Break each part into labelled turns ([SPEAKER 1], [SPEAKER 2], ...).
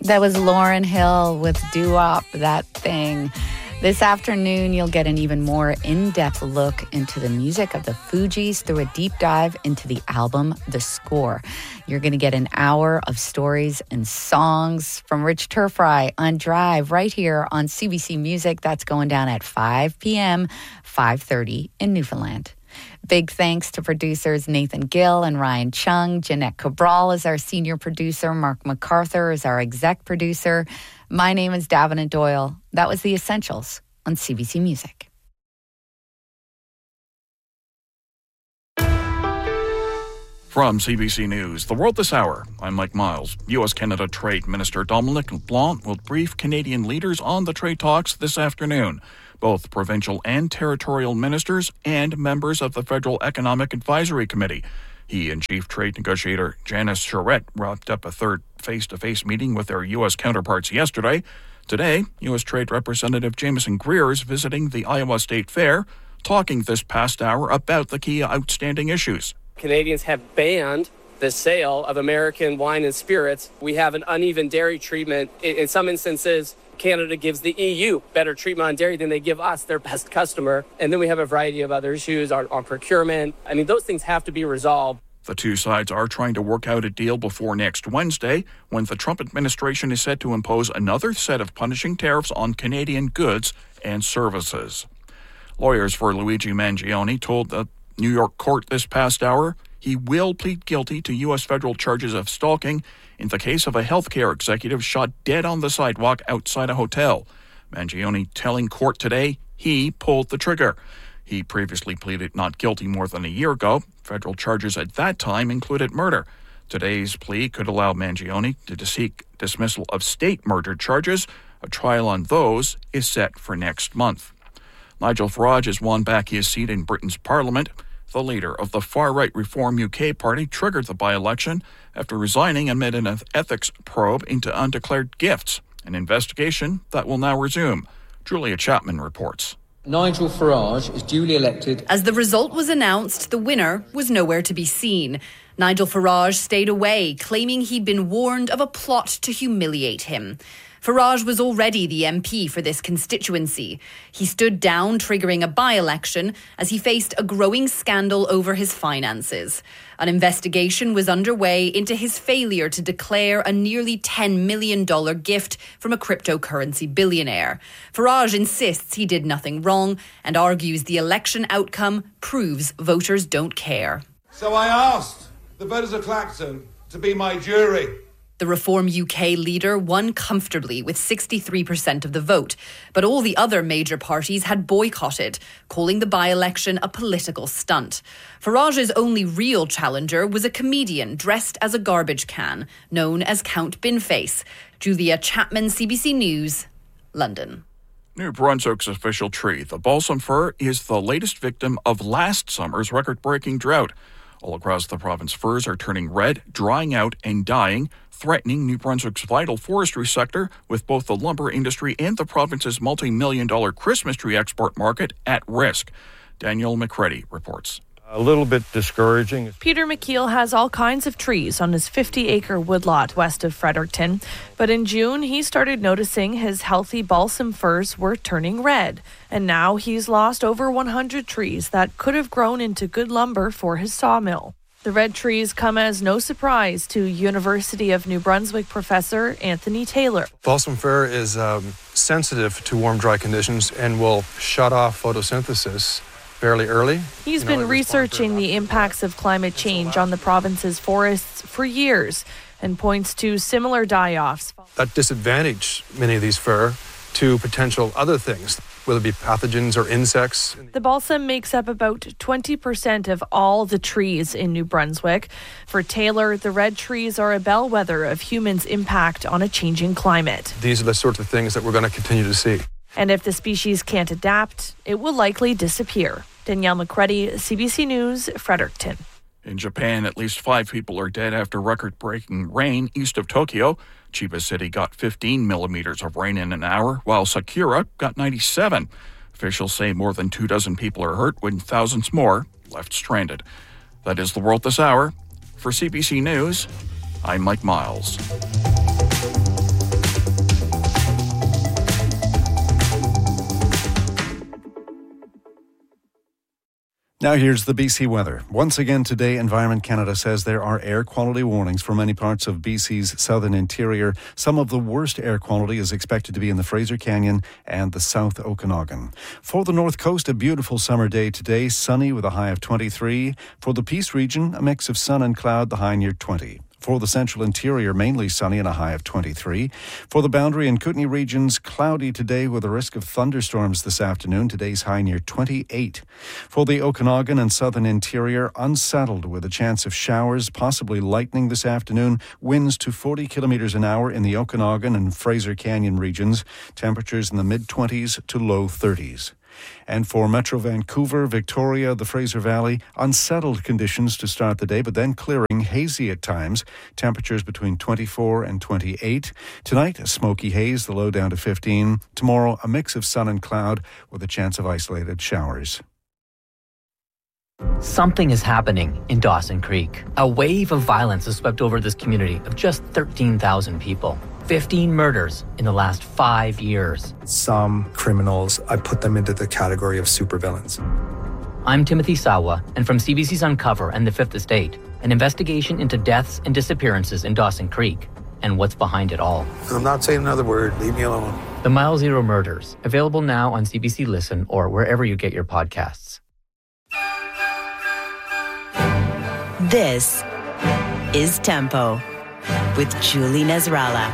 [SPEAKER 1] That was Lauryn Hill with Doo-Wop, That Thing. This afternoon, you'll get an even more in-depth look into the music of the Fugees through a deep dive into the album, The Score. You're going to get an hour of stories and songs from Rich Turfry on Drive right here on CBC Music. That's going down at 5 p.m., 5:30 in Newfoundland. Big thanks to producers Nathan Gill and Ryan Chung. Jeanette Cabral is our senior producer. Mark MacArthur is our exec producer. My name is Davina Doyle. That was The Essentials on CBC Music.
[SPEAKER 2] From CBC News, The World This Hour, I'm Mike Miles. U.S.-Canada Trade Minister Dominic LeBlanc will brief Canadian leaders on the trade talks this afternoon. Both provincial and territorial ministers and members of the Federal Economic Advisory Committee. He and Chief Trade Negotiator Janice Charette wrapped up a third face-to-face meeting with their U.S. counterparts yesterday. Today, U.S. Trade Representative Jameson Greer is visiting the Iowa State Fair, talking this past hour about the key outstanding issues.
[SPEAKER 3] Canadians have banned the sale of American wine and spirits. We have an uneven dairy treatment. In some instances, Canada gives the EU better treatment on dairy than they give us, their best customer. And then we have a variety of other issues on procurement. I mean, those things have to be resolved.
[SPEAKER 2] The two sides are trying to work out a deal before next Wednesday, when the Trump administration is set to impose another set of punishing tariffs on Canadian goods and services. Lawyers for Luigi Mangione told the New York court this past hour he will plead guilty to U.S. federal charges of stalking in the case of a healthcare executive shot dead on the sidewalk outside a hotel. Mangione telling court today he pulled the trigger. He previously pleaded not guilty more than a year ago. Federal charges at that time included murder. Today's plea could allow Mangione to seek dismissal of state murder charges. A trial on those is set for next month. Nigel Farage has won back his seat in Britain's Parliament. The leader of the far-right Reform UK party triggered the by-election after resigning amid an ethics probe into undeclared gifts, an investigation that will now resume. Julia Chapman reports.
[SPEAKER 4] Nigel Farage is duly elected.
[SPEAKER 5] As the result was announced, the winner was nowhere to be seen. Nigel Farage stayed away, claiming he'd been warned of a plot to humiliate him. Farage was already the MP for this constituency. He stood down, triggering a by-election as he faced a growing scandal over his finances. An investigation was underway into his failure to declare a nearly $10 million gift from a cryptocurrency billionaire. Farage insists he did nothing wrong and argues the election outcome proves voters don't care.
[SPEAKER 6] So I asked the voters of Clacton to be my jury.
[SPEAKER 5] The Reform UK leader won comfortably with 63% of the vote, but all the other major parties had boycotted, calling the by-election a political stunt. Farage's only real challenger was a comedian dressed as a garbage can, known as Count Binface. Julia Chapman, CBC News, London.
[SPEAKER 2] New Brunswick's official tree, the balsam fir, is the latest victim of last summer's record-breaking drought. All across the province, firs are turning red, drying out and dying, threatening New Brunswick's vital forestry sector, with both the lumber industry and the province's multi-million-dollar Christmas tree export market at risk. Daniel McCready reports.
[SPEAKER 7] A little bit discouraging.
[SPEAKER 8] Peter McKeel has all kinds of trees on his 50-acre woodlot west of Fredericton. But in June, he started noticing his healthy balsam firs were turning red. And now he's lost over 100 trees that could have grown into good lumber for his sawmill. The red trees come as no surprise to University of New Brunswick professor Anthony Taylor.
[SPEAKER 9] Balsam fir is sensitive to warm, dry conditions and will shut off photosynthesis fairly early.
[SPEAKER 8] He's been researching the impacts of climate change on the province's forests for years and points to similar die-offs
[SPEAKER 9] that disadvantage many of these fir to potential other things, whether it be pathogens or insects.
[SPEAKER 8] The balsam makes up about 20% of all the trees in New Brunswick. For Taylor, the red trees are a bellwether of humans' impact on a changing climate.
[SPEAKER 9] These are the sorts of things that we're going to continue to see.
[SPEAKER 8] And if the species can't adapt, it will likely disappear. Danielle McCready, CBC News, Fredericton.
[SPEAKER 2] In Japan, at least 5 people are dead after record-breaking rain east of Tokyo. Chiba City got 15 millimeters of rain in an hour, while Sakura got 97. Officials say more than 24 people are hurt, with thousands more left stranded. That is the world this hour. For CBC News, I'm Mike Miles.
[SPEAKER 10] Now here's the BC weather. Once again today, Environment Canada says there are air quality warnings for many parts of BC's southern interior. Some of the worst air quality is expected to be in the Fraser Canyon and the South Okanagan. For the North Coast, a beautiful summer day today, sunny with a high of 23. For the Peace region, a mix of sun and cloud, the high near 20. For the central interior, mainly sunny and a high of 23. For the Boundary and Kootenay regions, cloudy today with a risk of thunderstorms this afternoon. Today's high near 28. For the Okanagan and southern interior, unsettled with a chance of showers, possibly lightning this afternoon. Winds to 40 kilometres an hour in the Okanagan and Fraser Canyon regions. Temperatures in the mid-20s to low 30s. And for Metro Vancouver, Victoria, the Fraser Valley, unsettled conditions to start the day, but then clearing, hazy at times. Temperatures between 24 and 28. Tonight, a smoky haze, the low down to 15. Tomorrow, a mix of sun and cloud with a chance of isolated showers.
[SPEAKER 11] Something is happening in Dawson Creek. A wave of violence has swept over this community of just 13,000 people. 15 murders in the last 5 years.
[SPEAKER 12] Some criminals, I put them into the category of supervillains.
[SPEAKER 11] I'm Timothy Sawa, and from CBC's Uncover and The Fifth Estate, an investigation into deaths and disappearances in Dawson Creek and what's behind it all.
[SPEAKER 12] I'm not saying another word. Leave me alone.
[SPEAKER 11] The Mile Zero Murders, available now on CBC Listen or wherever you get your podcasts.
[SPEAKER 13] This is Tempo with Julie Nasrallah.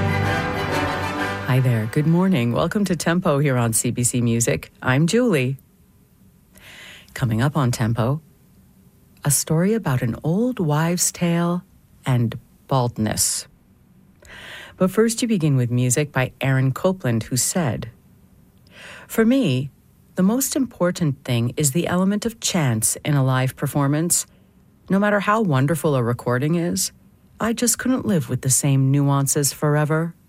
[SPEAKER 14] Hi there. Good morning. Welcome to Tempo here on CBC Music. I'm Julie. Coming up on Tempo, a story about an old wives' tale and baldness. But first you begin with music by Aaron Copland, who said, "For me, the most important thing is the element of chance in a live performance. No matter how wonderful a recording is, I just couldn't live with the same nuances forever."